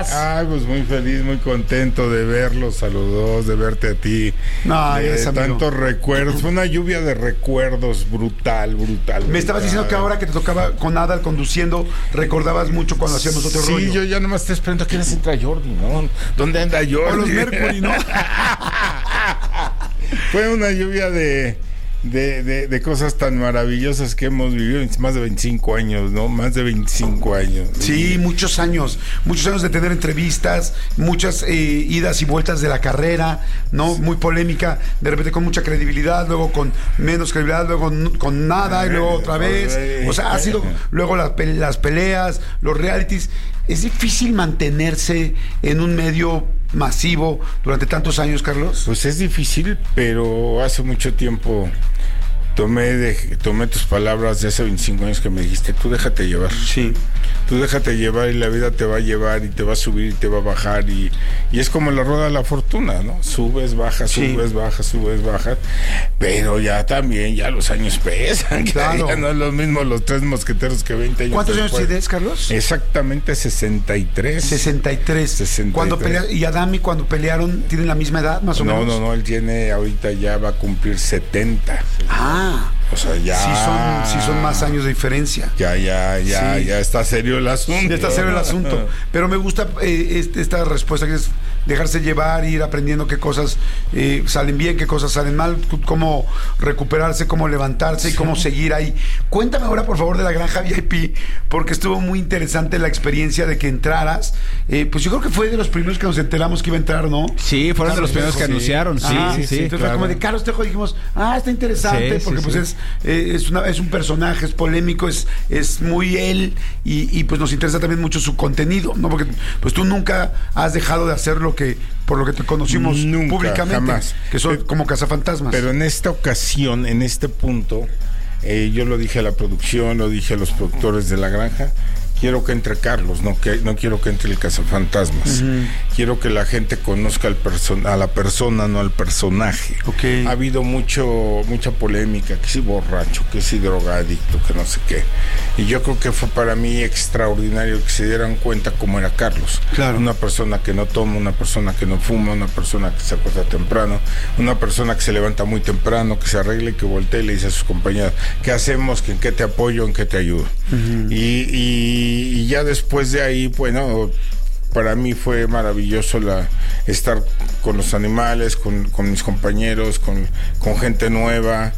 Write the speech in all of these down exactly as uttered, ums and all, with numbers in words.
Ay, pues muy feliz, muy contento de verlos a los dos, de verte a ti. No, de es tantos recuerdos. Fue una lluvia de recuerdos brutal, brutal. Me estabas diciendo que ahora que te tocaba con Adal conduciendo, recordabas mucho cuando hacíamos otro sí, rollo. Sí, yo ya nomás estoy esperando a quién se entra Jordi, ¿no? ¿Dónde anda Jordi? O los Mercury, ¿no? Fue una lluvia de... De, de, de cosas tan maravillosas que hemos vivido en más de veinticinco años, ¿no? Más de veinticinco años. Sí, muchos años, muchos años de tener entrevistas, muchas eh, idas y vueltas de la carrera, ¿no? Muy polémica, de repente con mucha credibilidad, luego con menos credibilidad, luego con nada y luego otra vez. O sea, ha sido luego las, las peleas, los realities. ¿Es difícil mantenerse en un medio masivo durante tantos años, Carlos? Pues es difícil, pero hace mucho tiempo tomé de, tomé tus palabras de hace veinticinco años que me dijiste, tú déjate llevar. Sí. Tú déjate llevar y la vida te va a llevar y te va a subir y te va a bajar y, y es como la rueda de la fortuna, ¿no? Subes, bajas, sí. subes, bajas, subes, bajas, pero ya también, ya los años pesan, claro. Ya no es lo mismo los tres mosqueteros que veinte años. ¿Cuántos después. años tienes, Carlos? Exactamente sesenta y tres. sesenta y tres. sesenta y tres. Cuando pelea, y Adami cuando pelearon, ¿tienen la misma edad, más o no, menos? No, no, no, él tiene, ahorita ya va a cumplir setenta. Ah. O sea, ya... Sí son, sí son más años de diferencia. Ya, ya, ya, sí. ya está serio el asunto. Ya está serio el asunto. Pero me gusta eh, este, esta respuesta que es dejarse llevar, ir aprendiendo qué cosas eh, salen bien, qué cosas salen mal, cómo recuperarse, cómo levantarse sí. y cómo seguir ahí. Cuéntame ahora, por favor, de la Granja V I P, porque estuvo muy interesante la experiencia de que entraras. Eh, pues yo creo que fue de los primeros que nos enteramos que iba a entrar, ¿no? Sí, fueron de los primeros que sí. anunciaron. Sí, ah, sí, sí. Entonces claro. fue como de Carlos Trejo, dijimos, ah, está interesante, sí, porque sí, pues sí. es eh, es, una, es un personaje, es polémico, es, es muy él, y, y pues nos interesa también mucho su contenido, ¿no? Porque pues tú nunca has dejado de hacer lo que, por lo que te conocimos nunca, públicamente, jamás. Que son pero, como cazafantasmas. Pero en esta ocasión, en este punto, eh, yo lo dije a la producción, lo dije a los productores de La Granja, quiero que entre Carlos, no, que, no quiero que entre el cazafantasmas. Uh-huh. Quiero que la gente conozca al person- a la persona, no al personaje. Okay. Ha habido mucho mucha polémica, que si borracho, que si drogadicto, que no sé qué. Y yo creo que fue para mí extraordinario que se dieran cuenta cómo era Carlos. Claro. Una persona que no toma, una persona que no fuma, una persona que se acuesta temprano, una persona que se levanta muy temprano, que se arregla y que voltea y le dice a sus compañeros, ¿qué hacemos? ¿En qué te apoyo? ¿En qué te ayudo? Uh-huh. y, y Y ya después de ahí, bueno, para mí fue maravilloso la, estar con los animales, con, con mis compañeros, con, con gente nueva,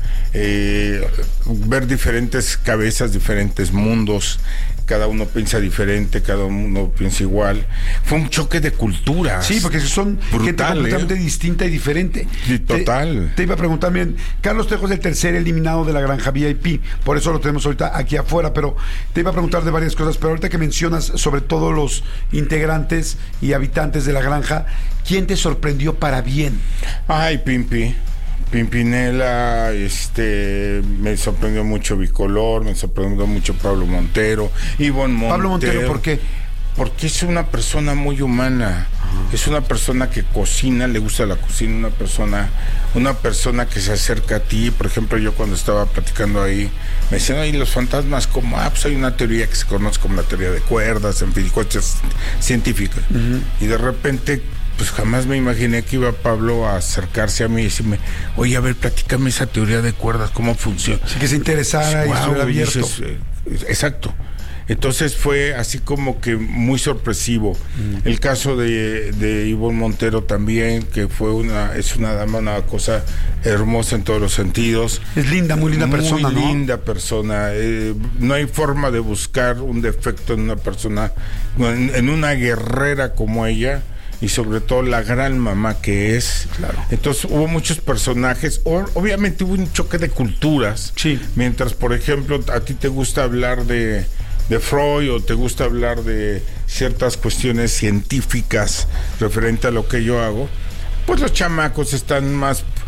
eh, ver diferentes cabezas, diferentes mundos. Cada uno piensa diferente, cada uno piensa igual. Fue un choque de culturas. Sí, porque son brutal, gente completamente ¿eh? distinta y diferente. Sí, total. Te, te iba a preguntar bien, Carlos Trejo es el tercer eliminado de la Granja V I P, por eso lo tenemos ahorita aquí afuera, pero te iba a preguntar de varias cosas, pero ahorita que mencionas sobre todos los integrantes y habitantes de la granja, ¿quién te sorprendió para bien? Ay, Pimpi. Pimpinela, este, me sorprendió mucho Bicolor, me sorprendió mucho Pablo Montero, Ivonne Montero. Pablo Montero, ¿por qué? Porque es una persona muy humana, uh-huh. Es una persona que cocina, le gusta la cocina, una persona, una persona que se acerca a ti. Por ejemplo, yo cuando estaba platicando ahí, me decían, ay, los fantasmas, como, ah, pues hay una teoría que se conoce como la teoría de cuerdas, en fin, cosas científicas. Uh-huh. Y de repente, pues jamás me imaginé que iba Pablo a acercarse a mí y decirme, oye, a ver, platícame esa teoría de cuerdas, cómo funciona. Sí, que se interesara, wow, y estuviera abierto. Dices, eh, exacto. Entonces fue así como que muy sorpresivo. Mm. El caso de, de Ivonne Montero también, que fue una, es una dama, una cosa hermosa en todos los sentidos. Es linda, muy linda muy persona, ¿no? Muy linda persona. Eh, no hay forma de buscar un defecto en una persona, en, en una guerrera como ella. Y sobre todo la gran mamá que es. Claro. Entonces hubo muchos personajes. O, obviamente hubo un choque de culturas. Sí. Mientras, por ejemplo, a ti te gusta hablar de, de Freud o te gusta hablar de ciertas cuestiones científicas referente a lo que yo hago, pues los chamacos están más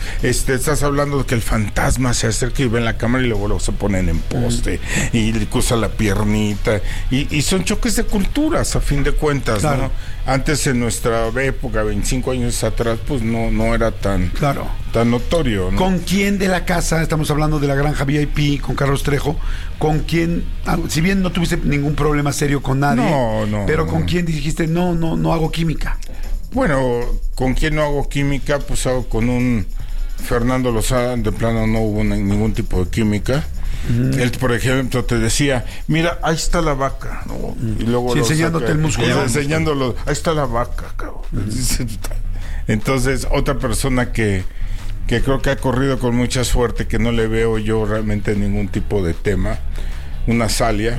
este, estás hablando de que el fantasma se acerca y ve en la cámara y luego, luego se ponen en poste mm. y le cruza la piernita y, y son choques de culturas a fin de cuentas, claro. ¿no? Antes en nuestra época, veinticinco años atrás, pues no, no era tan, claro. tan notorio, ¿no? ¿Con quién de la casa, estamos hablando de la Granja V I P, con Carlos Trejo, con quién, si bien no tuviste ningún problema serio con nadie, no, no, pero no. con quién dijiste, no, no, no hago química? Bueno, ¿con quién no hago química? Pues hago con un Fernando Lozada, de plano no hubo ningún tipo de química. Uh-huh. Él, por ejemplo, te decía, mira, ahí está la vaca, ¿no? Uh-huh. Y luego sí, enseñándote saca, el músculo. Enseñándolo, ahí está la vaca, cabrón. Uh-huh. Entonces, otra persona que, que creo que ha corrido con mucha suerte, que no le veo yo realmente ningún tipo de tema, una Salia.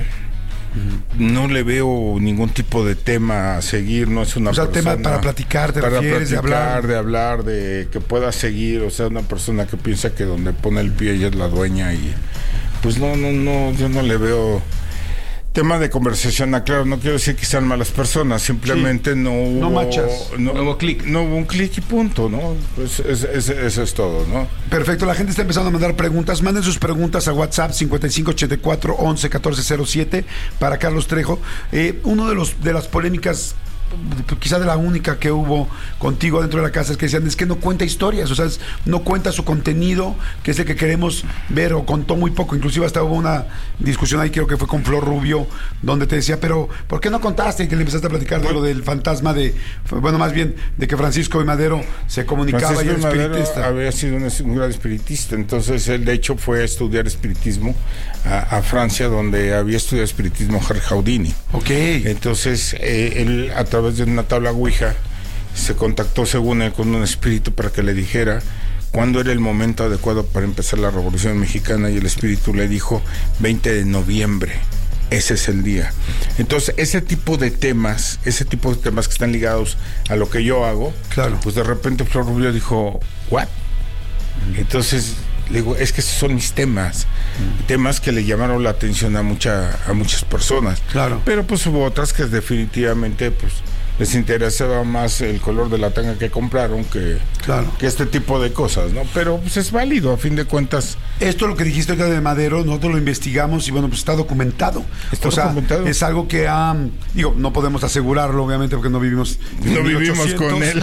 No le veo ningún tipo de tema a seguir, no es una o sea, persona... tema para platicar, te para refieres, platicar, de hablar. de hablar, de que pueda seguir, o sea, una persona que piensa que donde pone el pie ella es la dueña y... Pues no, no, no, yo no le veo... Tema de conversación, aclaro, no quiero decir que sean malas personas, simplemente sí. no hubo... No machas. No, no hubo clic. No hubo un clic y punto, ¿no? Pues es, es, eso es todo, ¿no? Perfecto, la gente está empezando a mandar preguntas. Manden sus preguntas a WhatsApp cincuenta y cinco ochenta y cuatro once catorce cero siete para Carlos Trejo. Eh, uno de los de las polémicas, quizá de la única que hubo contigo dentro de la casa, es que decían, es que no cuenta historias, o sea, es, no cuenta su contenido, que es el que queremos ver, o contó muy poco. Inclusive hasta hubo una discusión ahí, creo que fue con Flor Rubio, donde te decía, pero ¿por qué no contaste? Y que le empezaste a platicar de lo del fantasma de, bueno, más bien, de que Francisco y Madero se comunicaba Francisco y era espiritista. Madero había sido un, un gran espiritista, entonces él de hecho fue a estudiar espiritismo a, a Francia, donde había estudiado espiritismo Houdini. Ok. Entonces, eh, él a través de una tabla Ouija se contactó, según él, con un espíritu para que le dijera cuándo era el momento adecuado para empezar la Revolución Mexicana, y el espíritu le dijo veinte de noviembre, ese es el día. Entonces, ese tipo de temas, ese tipo de temas que están ligados a lo que yo hago, claro. Pues de repente Flor Rubio dijo, ¿what? Entonces le digo, es que esos son mis temas, mm. temas que le llamaron la atención a mucha, a muchas personas. Claro. Pero pues hubo otras que definitivamente pues les interesaba más el color de la tanga que compraron que, claro. que este tipo de cosas, ¿no? Pero pues es válido, a fin de cuentas. Esto, lo que dijiste ahorita de Madero, nosotros lo investigamos y bueno, pues está documentado. Está o sea, documentado. Es algo que ha, um, digo, no podemos asegurarlo, obviamente, porque no vivimos no vivimos con él.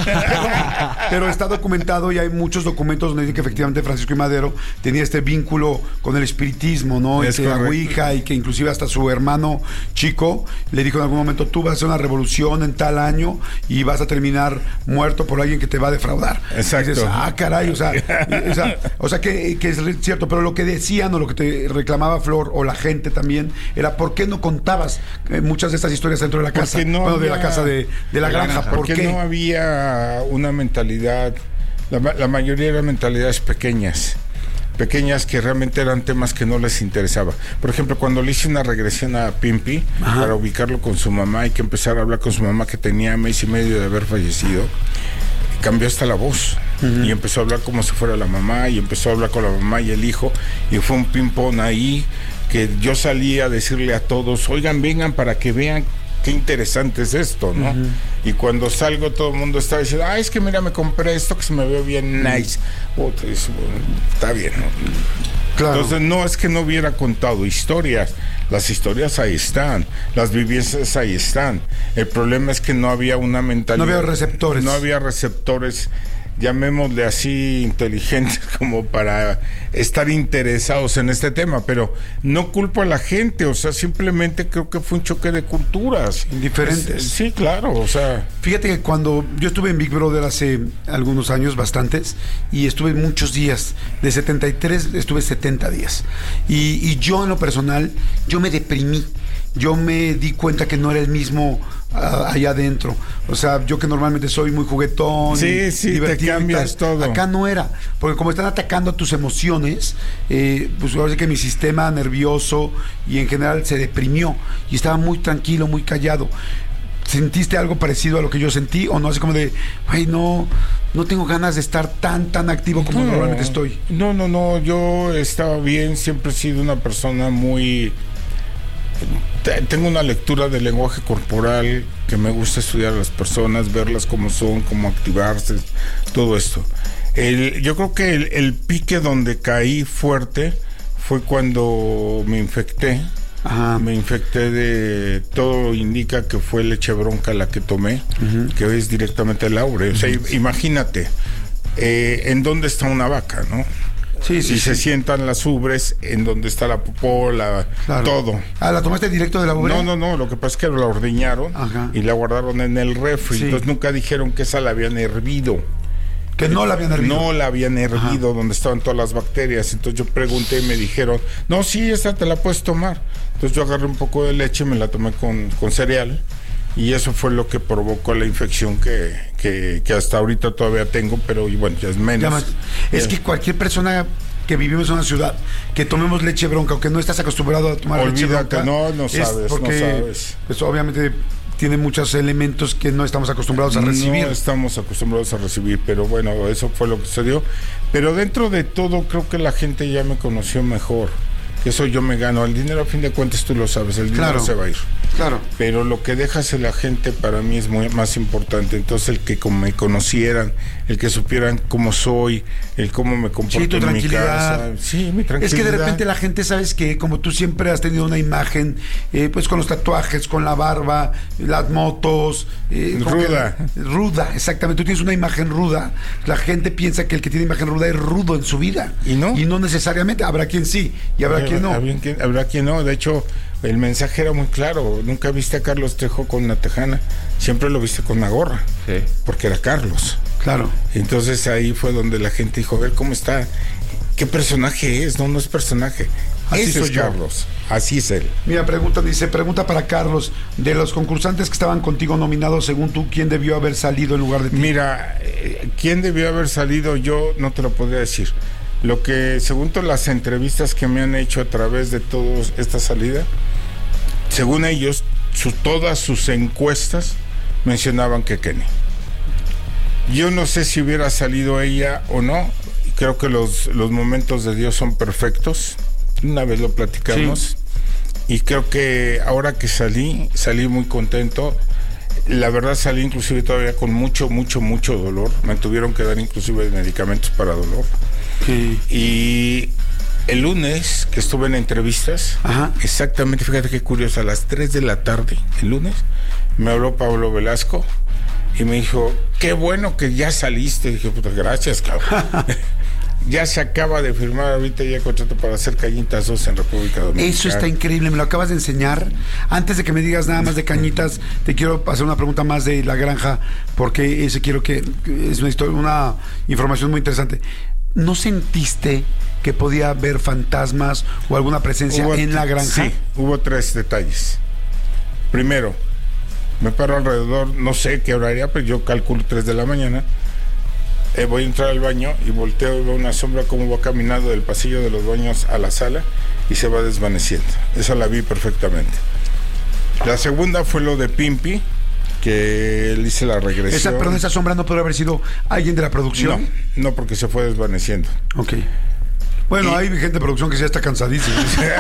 Pero está documentado y hay muchos documentos donde dice que efectivamente Francisco y Madero tenía este vínculo con el espiritismo, ¿no? Es y que la Ouija, y que inclusive hasta su hermano chico le dijo en algún momento, tú vas a hacer una revolución en tal año y vas a terminar muerto por alguien que te va a defraudar. Exacto. Y dices, ah, caray, o sea, o sea, o sea que, que es cierto, pero lo que decían o lo que te reclamaba Flor o la gente también era, ¿por qué no contabas eh, muchas de estas historias dentro de la casa? No bueno, había, de la casa de, de la de granja. granja. ¿Por Porque qué? no había una mentalidad, la, la mayoría eran mentalidades pequeñas. pequeñas que realmente eran temas que no les interesaba. Por ejemplo, cuando le hice una regresión a Pimpi, ajá, para ubicarlo con su mamá y que empezar a hablar con su mamá, que tenía mes y medio de haber fallecido, cambió hasta la voz. Uh-huh. Y empezó a hablar como si fuera la mamá, y empezó a hablar con la mamá y el hijo, y fue un ping-pong ahí que yo salí a decirle a todos, oigan, vengan para que vean qué interesante es esto, ¿no? Uh-huh. Y cuando salgo todo el mundo está diciendo, ah, es que mira, me compré esto que se me ve bien nice. Oh, es, bueno, está bien, ¿no? Claro. Entonces no es que no hubiera contado historias, las historias ahí están, las vivencias ahí están. El problema es que no había una mentalidad. No había receptores. No había receptores, llamémosle así, inteligentes como para estar interesados en este tema, pero no culpo a la gente, o sea, simplemente creo que fue un choque de culturas diferentes. Es, sí, claro, o sea. Fíjate que cuando yo estuve en Big Brother hace algunos años, bastantes, y estuve muchos días, de setenta y tres estuve setenta días, y, y yo en lo personal, yo me deprimí. Yo me di cuenta que no era el mismo uh, allá adentro. O sea, yo que normalmente soy muy juguetón, sí, sí, divertido, te cambias todo. Acá no era, porque como están atacando tus emociones, eh, pues ahora sí que mi sistema nervioso y en general se deprimió y estaba muy tranquilo, muy callado. ¿Sentiste algo parecido a lo que yo sentí o no? Así como de, ay, no, no tengo ganas de estar tan, tan activo como no, normalmente estoy. No, no, no, yo estaba bien, siempre he sido una persona muy... Tengo una lectura del lenguaje corporal que me gusta estudiar a las personas, verlas cómo son, cómo activarse, todo esto. El, yo creo que el, el pique donde caí fuerte fue cuando me infecté. Ajá. Me infecté de... Todo indica que fue leche bronca la que tomé, uh-huh. que es directamente el aure. O sea, uh-huh. imagínate, eh, en dónde está una vaca, ¿no? Sí, sí, y sí. se sientan las ubres, en donde está la popó, la, claro. todo. Ah, ¿la tomaste directo de la ubre? No, no, no, lo que pasa es que la ordeñaron Ajá. y la guardaron en el refri. Sí. Entonces nunca dijeron que esa la habían hervido. Que no la habían hervido. No la habían hervido, Ajá. donde estaban todas las bacterias. Entonces yo pregunté y me dijeron, no, sí, esa te la puedes tomar. Entonces yo agarré un poco de leche, me la tomé con, con cereal. Y eso fue lo que provocó la infección que, que, que hasta ahorita todavía tengo, pero y bueno, ya es menos. Más, es que cualquier persona que vivimos en una ciudad, que tomemos leche bronca, o que no estás acostumbrado a tomar Olvídate, leche bronca. no, no sabes, porque, no sabes. Pues obviamente tiene muchos elementos que no estamos acostumbrados a recibir. No estamos acostumbrados a recibir, pero bueno, eso fue lo que sucedió. Pero dentro de todo, creo que la gente ya me conoció mejor. Que eso yo me gano. El dinero, a fin de cuentas, tú lo sabes, el dinero claro, se va a ir. Claro. Pero lo que dejas en la gente para mí es muy más importante. Entonces, el que como me conocieran, el que supieran cómo soy, el cómo me comporto sí, tu en tranquilidad. mi casa. Sí, mi tranquilidad. Es que de repente la gente, sabes que como tú siempre has tenido una imagen, eh, pues con los tatuajes, con la barba, las motos. Eh, ruda. Que, ruda, exactamente. Tú tienes una imagen ruda. La gente piensa que el que tiene imagen ruda es rudo en su vida. ¿Y no? Y no necesariamente. Habrá quien sí y habrá quien no. Habrá quien, habrá quien no. De hecho, el mensaje era muy claro. Nunca viste a Carlos Trejo con una tejana. Siempre lo viste con una gorra. Sí. Porque era Carlos. Claro. Entonces ahí fue donde la gente dijo, a ver, ¿cómo está? ¿Qué personaje es? No, no es personaje. Así Ese es yo. Carlos. Así es él. Mira, pregunta, dice, pregunta para Carlos. De los concursantes que estaban contigo nominados, según tú, ¿quién debió haber salido en lugar de ti? Mira, eh, ¿quién debió haber salido? Yo no te lo podría decir. Lo que, según todas las entrevistas que me han hecho a través de toda esta salida, según ellos, su, todas sus encuestas mencionaban que Kenny. Yo no sé si hubiera salido ella o no. Creo que los, los momentos de Dios son perfectos. Una vez lo platicamos. Sí. Y creo que ahora que salí, salí muy contento. La verdad salí inclusive todavía con mucho, mucho, mucho dolor. Me tuvieron que dar inclusive medicamentos para dolor. Sí. Y el lunes que estuve en entrevistas, Ajá. exactamente, fíjate qué curioso, a las tres de la tarde, el lunes, me habló Pablo Velasco y me dijo, qué bueno que ya saliste. Dije, puta, gracias, cabrón. Ya se acaba de firmar ahorita ya el contrato para hacer Cañitas dos en República Dominicana. Eso está increíble, me lo acabas de enseñar. Antes de que me digas nada más de Cañitas, te quiero hacer una pregunta más de La Granja, porque ese quiero que es una historia, una información muy interesante. ¿No sentiste que podía haber fantasmas o alguna presencia hubo, en La Granja? Sí, hubo tres detalles. Primero, me paro alrededor, no sé qué horaria, pero yo calculo tres de la mañana. Eh, voy a entrar al baño y volteo y veo una sombra como va caminando del pasillo de los baños a la sala y se va desvaneciendo. Esa la vi perfectamente. La segunda fue lo de Pimpi, que él hice la regresión. Esa, perdón, esa sombra no podría haber sido alguien de la producción. No, no, porque se fue desvaneciendo. Ok. Bueno, y... hay gente de producción que ya está cansadísima.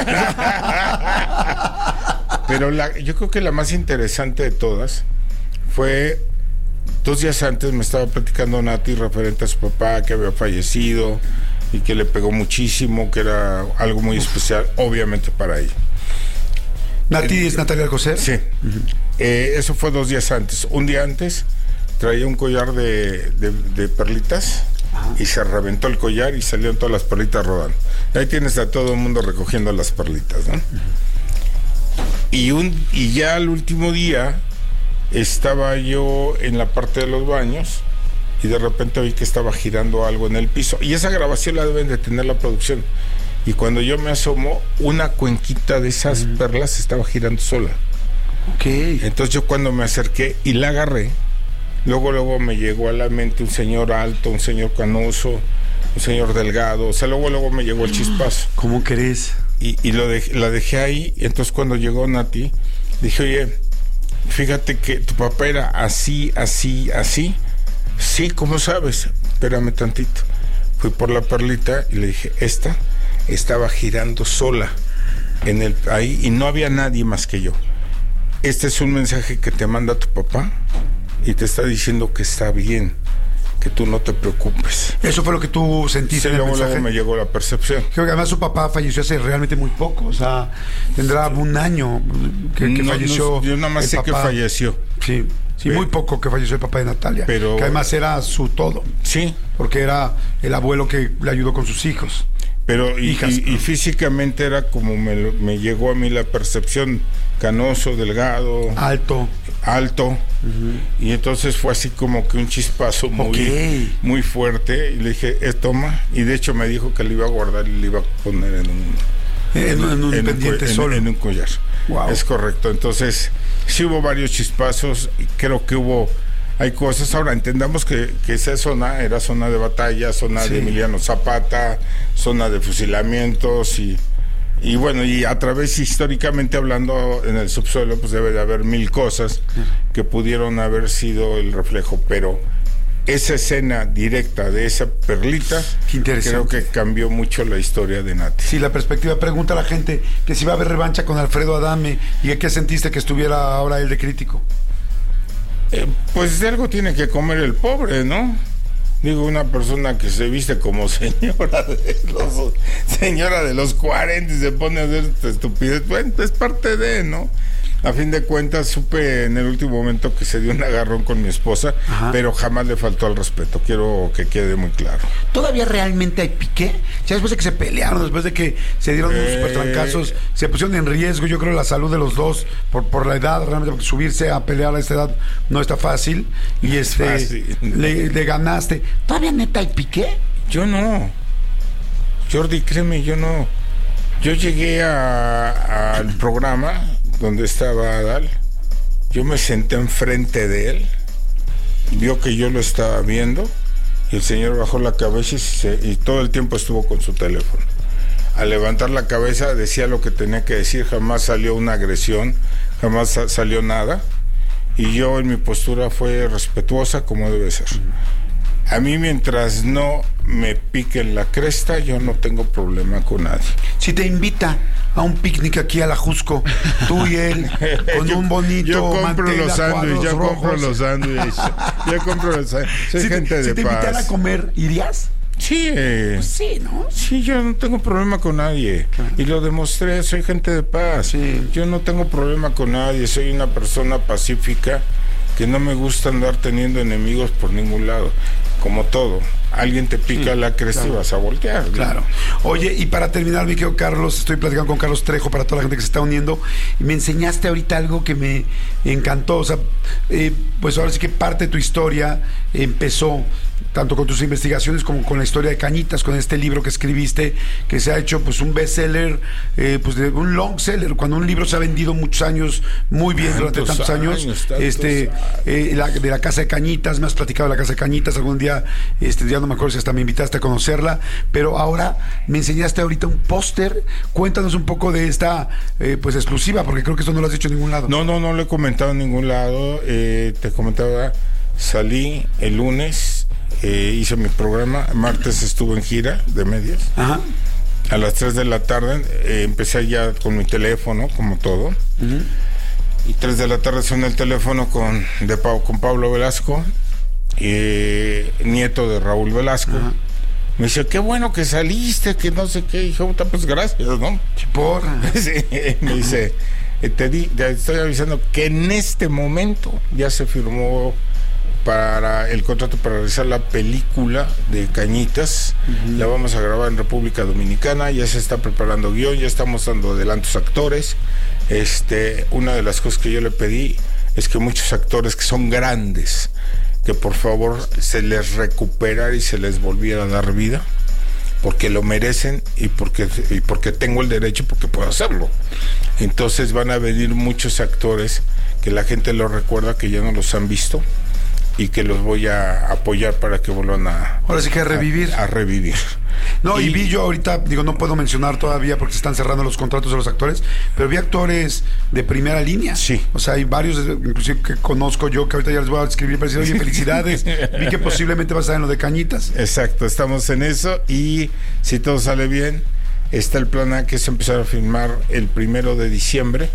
Pero la, yo creo que la más interesante de todas fue... Dos días antes me estaba platicando Nati referente a su papá que había fallecido y que le pegó muchísimo, que era algo muy especial, obviamente para ella. ¿Nati eh, es Natalia Alcocer? Sí. Uh-huh. Eh, eso fue dos días antes. Un día antes traía un collar de, de, de perlitas uh-huh. y se reventó el collar y salieron todas las perlitas rodando. Ahí tienes a todo el mundo recogiendo las perlitas, ¿no? Uh-huh. Y, un, y ya el último día... Estaba yo en la parte de los baños y de repente vi que estaba girando algo en el piso. Y esa grabación la deben de tener la producción. Y cuando yo me asomo, una cuenquita de esas uh-huh. perlas estaba girando sola. Ok. Entonces yo cuando me acerqué y la agarré, luego luego me llegó a la mente un señor alto, un señor canoso, un señor delgado. O sea, luego luego me llegó el chispazo. ¿Cómo crees? Y, y lo de, la dejé ahí. Y entonces cuando llegó Nati, dije, oye... Fíjate que tu papá era así, así, así. Sí, ¿cómo sabes? Espérame tantito. Fui por la perlita y le dije, esta estaba girando sola en el ahí y no había nadie más que yo. este es un mensaje que te manda tu papá y te está diciendo que está bien, que tú no te preocupes. Eso fue lo que tú sentiste Sí, en el luego, mensaje. luego me llegó la percepción. Creo que además su papá falleció hace realmente muy poco, o sea, tendrá un año que, que No, falleció. no, yo nada más el sé papá. que falleció. Sí, sí, Pero- muy poco que falleció el papá de Natalia. Pero- que además era su todo, Sí, porque era el abuelo que le ayudó con sus hijos. pero y, Hijas. y- y físicamente era como me, lo- me llegó a mí la percepción, canoso, delgado, Alto. alto, y entonces fue así como que un chispazo muy, Ok. muy fuerte, y le dije, eh, toma, y de hecho me dijo que le iba a guardar y le iba a poner en un, En, en un en pendiente co- en- solo. en un collar. Wow. Es correcto. Entonces, sí hubo varios chispazos y creo que hubo, hay cosas. Ahora, entendamos que, que esa zona era zona de batalla, zona Sí. de Emiliano Zapata, zona de fusilamientos y, y bueno, y a través, históricamente hablando, en el subsuelo, pues debe de haber mil cosas que pudieron haber sido el reflejo, pero esa escena directa de esa perlita, Qué interesante. creo que cambió mucho la historia de Nati. Sí, la perspectiva. Pregunta a la gente que si va a haber revancha con Alfredo Adame y que qué sentiste que estuviera ahora él de crítico. Eh, pues de algo tiene que comer el pobre, ¿no? Digo, una persona que se viste como señora de los señora de los cuarenta y se pone a hacer esta estupidez, bueno, es parte de, ¿no? A fin de cuentas, supe en el último momento que se dio un agarrón con mi esposa, Ajá. pero jamás le faltó al respeto, quiero que quede muy claro. ¿Todavía realmente hay pique? Ya después de que se pelearon, después de que se dieron unos Eh. super trancazos, se pusieron en riesgo, yo creo, la salud de los dos por, por la edad, realmente, porque subirse a pelear a esta edad no está fácil. Y este fácil. le, le ganaste. ¿Todavía neta hay pique? Yo no. Jordi, créeme, yo no. Yo llegué a- al programa donde estaba Adal. Yo me senté enfrente de él. Vio que yo lo estaba viendo. Y el señor bajó la cabeza y, se- y todo el tiempo estuvo con su teléfono. Al levantar la cabeza decía lo que tenía que decir. Jamás salió una agresión. Jamás sa- salió nada. Y yo en mi postura fue respetuosa como debe ser. A mí, mientras no me piquen la cresta, yo no tengo problema con nadie. Si te invita a un picnic aquí a la Jusco, tú y él, con Yo- un bonito yo compro mantela, los sándwiches, cuadros yo compro rojos. los sándwiches, yo compro los sándwiches. Soy Si te, gente si de te invitara paz. a comer, ¿irías? Sí, eh, Sí, ¿no? sí, yo no tengo problema con nadie. Y lo demostré, soy gente de paz. Sí. Yo no tengo problema con nadie, soy una persona pacífica que no me gusta andar teniendo enemigos por ningún lado. Como todo, alguien te pica Sí, la cresta claro. y vas a voltear. ¿no? Claro. Oye, y para terminar, mi querido Carlos, estoy platicando con Carlos Trejo para toda la gente que se está uniendo. Y me enseñaste ahorita algo que me encantó. O sea, eh, pues ahora sí que parte de tu historia empezó tanto con tus investigaciones como con la historia de Cañitas, con este libro que escribiste, que se ha hecho pues un bestseller, eh, pues de un long seller. Cuando un libro se ha vendido muchos años, muy bien durante Tantos tantos años, años, tantos este, años. eh, la- de la Casa de Cañitas, me has platicado de la Casa de Cañitas algún día, este, ya no me acuerdo si hasta me invitaste a conocerla, pero ahora me enseñaste ahorita un póster. Cuéntanos un poco de esta eh, pues exclusiva, porque creo que esto no lo has dicho en ningún lado. No, no, no lo he comentado en ningún lado. Eh, te comentaba, salí el lunes, eh, hice mi programa, martes estuve en gira de medias. Ajá. A las tres de la tarde eh, empecé ya con mi teléfono, como todo. Y tres de la tarde suena el teléfono con, de, Pau- con Pablo Velasco, eh, nieto de Raúl Velasco. Ajá. Me dice, qué bueno que saliste, que no sé qué. Y dije, "Puta, pues gracias, ¿no?" Porra. Sí, me dice, eh, te, di, te estoy avisando que en este momento ya se firmó para el contrato para realizar la película de Cañitas. Uh-huh. La vamos a grabar en República Dominicana, ya se está preparando guión, ya estamos dando adelantos actores. Este, una de las cosas que yo le pedí es que muchos actores que son grandes, que por favor se les recuperara y se les volviera a dar vida, porque lo merecen y porque, y porque tengo el derecho, porque puedo hacerlo. Entonces van a venir muchos actores que la gente los recuerda, que ya no los han visto, y que los voy a apoyar para que vuelvan a... Ahora sí que a revivir. A, a revivir. No, y, y vi yo ahorita, digo, no puedo mencionar todavía porque se están cerrando los contratos de los actores, pero vi actores de primera línea. Sí. O sea, hay varios, inclusive que conozco yo, que ahorita ya les voy a escribir para decir, oye, felicidades, vi que posiblemente vas a estar en lo de Cañitas. Exacto, estamos en eso y si todo sale bien, está el plan A, que es empezar a filmar el primero de diciembre.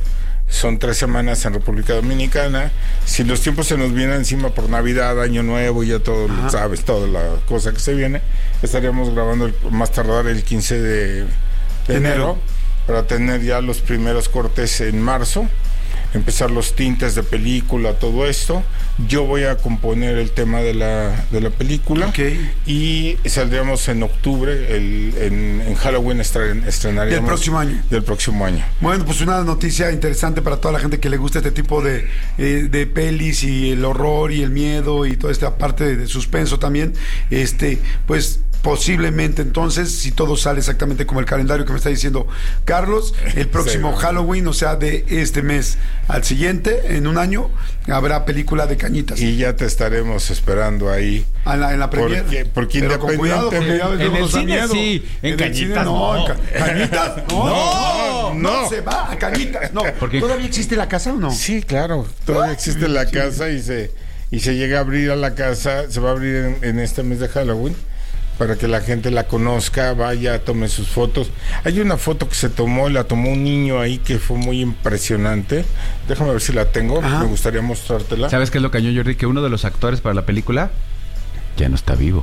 son tres semanas en República Dominicana. Si los tiempos se nos vienen encima por Navidad, Año Nuevo, y ya todo, Ajá. sabes, toda la cosa que se viene, estaríamos grabando el, más tardar el quince de, de enero, enero para tener ya los primeros cortes en marzo, empezar los tintes de película, todo esto. Yo voy a componer el tema de la, de la película, okay. y saldríamos en octubre, el, en, en Halloween estren, estrenaríamos. Del próximo año. Del próximo año. Bueno, pues una noticia interesante para toda la gente que le gusta este tipo de, eh, de pelis, y el horror y el miedo y toda esta parte de, de suspenso también. Este, pues posiblemente entonces, si todo sale exactamente como el calendario que me está diciendo Carlos, el próximo sí, Halloween, o sea, de este mes al siguiente, en un año, habrá película de Cañitas. Y ya te estaremos esperando ahí. En la, en la premier. Porque, porque independientemente... En el cine sí, en, en Cañitas no. no. Ca Cañitas no. No, no, no. No se va a Cañitas. No. Porque... ¿Todavía existe la casa o no? Sí, claro. Todavía existe Ay, la sí. casa y se, y se llega a abrir a la casa. Se va a abrir en, en este mes de Halloween, para que la gente la conozca, vaya, tome sus fotos. Hay una foto que se tomó, la tomó un niño ahí que fue muy impresionante. Déjame ver si la tengo, Ajá. me gustaría mostrártela. ¿Sabes qué es lo cañón, Jordi? Que uno de los actores para la película ya no está vivo.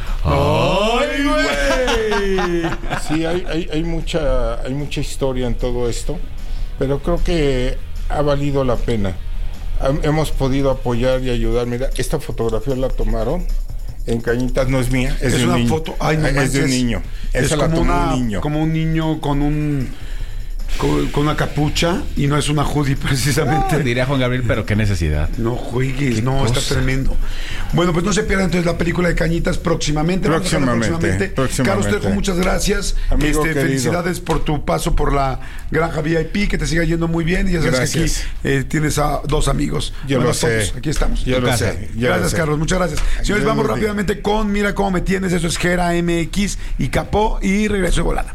¡Ay, güey! Sí, hay, hay, hay, mucha, hay mucha historia en todo esto, pero creo que ha valido la pena. Hemos podido apoyar y ayudar. Mira, esta fotografía la tomaron en Cañitas, no es mía, es, es de un una niño. foto, ay, no es manches, de un niño. Esa es la como tomó una, un niño. como un niño con un con, con una capucha, y no es una hoodie precisamente. No, diría Juan Gabriel, pero qué necesidad. No juegues, no, cosa? Está tremendo. Bueno, pues no se pierdan entonces la película de Cañitas próximamente. Próximamente, próximamente. próximamente. Carlos Trejo, muchas gracias. Amigo este, felicidades por tu paso por la Granja V I P, que te siga yendo muy bien. Y ya sabes gracias. que aquí eh, tienes a dos amigos. Yo bueno, lo sé. todos. Aquí estamos. Yo lo sé. Yo gracias, lo sé. Carlos, muchas gracias. Señores, vamos rápidamente con Mira Cómo Me Tienes. Eso es Gera M X y Capó, y regreso de volada.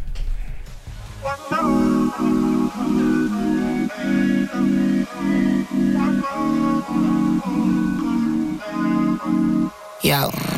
Yo.